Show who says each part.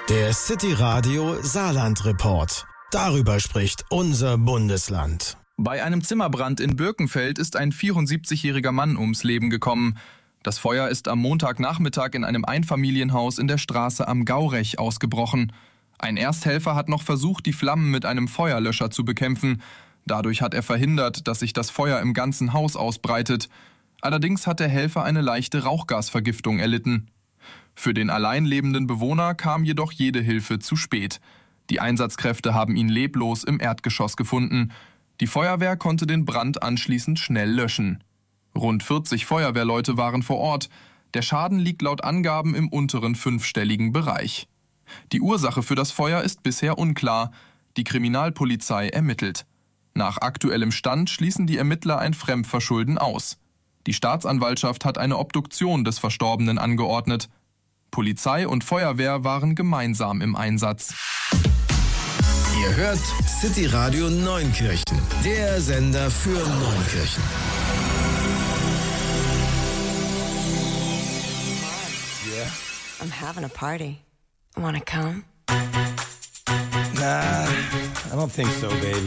Speaker 1: Der City Radio Saarland Report. Darüber spricht unser Bundesland.
Speaker 2: Bei einem Zimmerbrand in Birkenfeld ist ein 74-jähriger Mann ums Leben gekommen. Das Feuer ist am Montagnachmittag in einem Einfamilienhaus in der Straße am Gaurech ausgebrochen. Ein Ersthelfer hat noch versucht, die Flammen mit einem Feuerlöscher zu bekämpfen. Dadurch hat er verhindert, dass sich das Feuer im ganzen Haus ausbreitet. Allerdings hat der Helfer eine leichte Rauchgasvergiftung erlitten. Für den allein lebenden Bewohner kam jedoch jede Hilfe zu spät. Die Einsatzkräfte haben ihn leblos im Erdgeschoss gefunden. Die Feuerwehr konnte den Brand anschließend schnell löschen. Rund 40 Feuerwehrleute waren vor Ort. Der Schaden liegt laut Angaben im unteren fünfstelligen Bereich. Die Ursache für das Feuer ist bisher unklar. Die Kriminalpolizei ermittelt. Nach aktuellem Stand schließen die Ermittler ein Fremdverschulden aus. Die Staatsanwaltschaft hat eine Obduktion des Verstorbenen angeordnet. Polizei und Feuerwehr waren gemeinsam im Einsatz.
Speaker 1: Ihr hört City Radio Neunkirchen, der Sender für Neunkirchen.
Speaker 3: Yeah.
Speaker 4: I'm having a party. Wanna come?
Speaker 3: Nah, I don't think so, baby.